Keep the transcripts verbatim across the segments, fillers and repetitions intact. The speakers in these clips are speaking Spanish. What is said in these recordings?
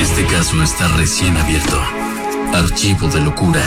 Este caso está recién abierto. Archivo de locura.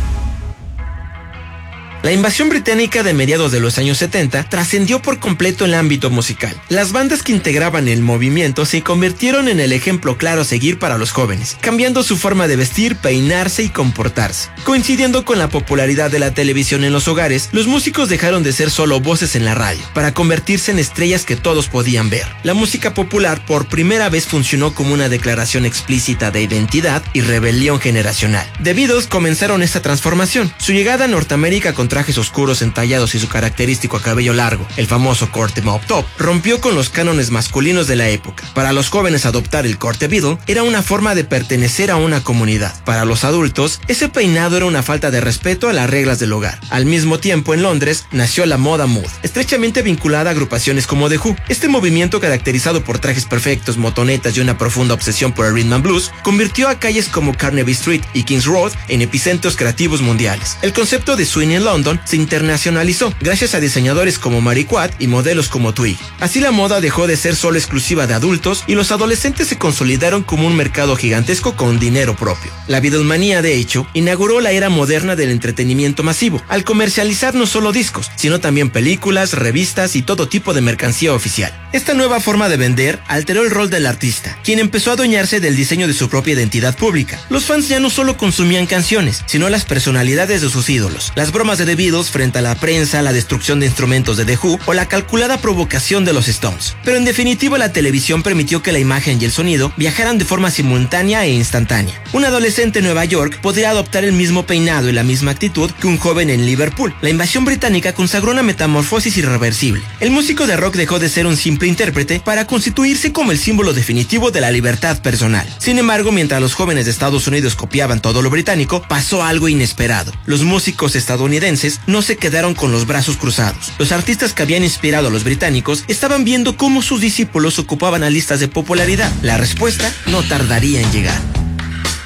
La invasión británica de mediados de los años setenta trascendió por completo el ámbito musical. Las bandas que integraban el movimiento se convirtieron en el ejemplo claro a seguir para los jóvenes, cambiando su forma de vestir, peinarse y comportarse. Coincidiendo con la popularidad de la televisión en los hogares, los músicos dejaron de ser solo voces en la radio, para convertirse en estrellas que todos podían ver. La música popular por primera vez funcionó como una declaración explícita de identidad y rebelión generacional. The Beatles comenzaron esta transformación. Su llegada a Norteamérica con trajes oscuros entallados y su característico cabello largo, el famoso corte mop top, rompió con los cánones masculinos de la época. Para los jóvenes, adoptar el corte Beatle era una forma de pertenecer a una comunidad. Para los adultos, ese peinado era una falta de respeto a las reglas del hogar. Al mismo tiempo, en Londres, nació la moda mood, estrechamente vinculada a agrupaciones como The Who. Este movimiento, caracterizado por trajes perfectos, motonetas y una profunda obsesión por el rhythm and blues, convirtió a calles como Carnaby Street y King's Road en epicentros creativos mundiales. El concepto de swing en London se internacionalizó gracias a diseñadores como Mary Quat y modelos como Twig. Así la moda dejó de ser solo exclusiva de adultos y los adolescentes se consolidaron como un mercado gigantesco con dinero propio. La Beatlemanía, de hecho, inauguró la era moderna del entretenimiento masivo, al comercializar no solo discos, sino también películas, revistas y todo tipo de mercancía oficial. Esta nueva forma de vender alteró el rol del artista, quien empezó a adueñarse del diseño de su propia identidad pública. Los fans ya no solo consumían canciones, sino las personalidades de sus ídolos. Las bromas de The Beatles frente a la prensa, la destrucción de instrumentos de The Who o la calculada provocación de los Stones. Pero en definitiva, la televisión permitió que la imagen y el sonido viajaran de forma simultánea e instantánea. Un adolescente en Nueva York podría adoptar el mismo peinado y la misma actitud que un joven en Liverpool. La invasión británica consagró una metamorfosis irreversible. El músico de rock dejó de ser un simple intérprete para constituirse como el símbolo definitivo de la libertad personal. Sin embargo, mientras los jóvenes de Estados Unidos copiaban todo lo británico, pasó algo inesperado. Los músicos estadounidenses no se quedaron con los brazos cruzados. Los artistas que habían inspirado a los británicos estaban viendo cómo sus discípulos ocupaban las listas de popularidad. La respuesta no tardaría en llegar.